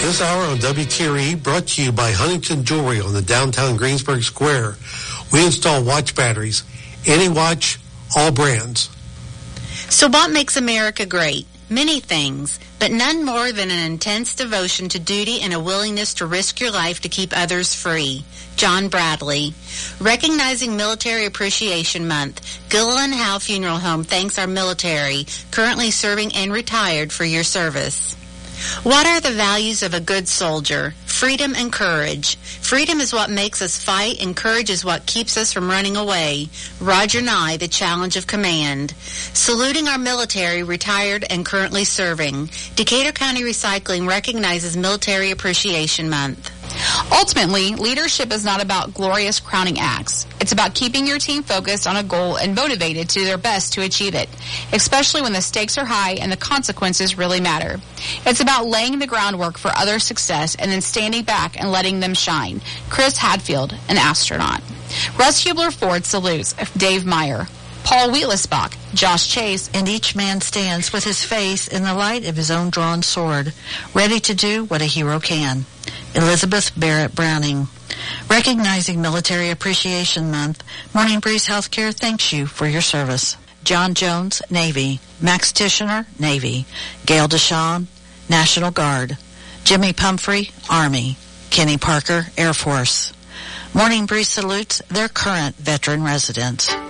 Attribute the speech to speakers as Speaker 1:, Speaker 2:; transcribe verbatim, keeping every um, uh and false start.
Speaker 1: This hour on W T R E brought to you by Huntington Jewelry on the downtown Greensburg Square. We install watch batteries. Any watch, all brands.
Speaker 2: So what makes America great? Many things, but none more than an intense devotion to duty and a willingness to risk your life to keep others free. John Bradley. Recognizing Military Appreciation Month, Gilliland Howe Funeral Home thanks our military, currently serving and retired, for your service. What are the values of a good soldier? Freedom and courage. Freedom is what makes us fight, and courage is what keeps us from running away. Roger Nye, the challenge of command. Saluting our military, retired and currently serving. Decatur County Recycling recognizes Military Appreciation Month.
Speaker 3: Ultimately, leadership is not about glorious crowning acts. It's about keeping your team focused on a goal and motivated to do their best to achieve it, especially when the stakes are high and the consequences really matter. It's about laying the groundwork for other success and then standing back and letting them shine. Chris Hadfield, an astronaut. Russ Hubler Ford salutes Dave Meyer. Paul Wheelisbach, Josh Chase,
Speaker 4: and each man stands with his face in the light of his own drawn sword, ready to do what a hero can. Elizabeth Barrett Browning. Recognizing Military Appreciation Month, Morning Breeze Healthcare thanks you for your service. John Jones, Navy. Max Tishner, Navy. Gail Deshawn, National Guard. Jimmy Pumphrey, Army. Kenny Parker, Air Force. Morning Breeze salutes their current veteran residents.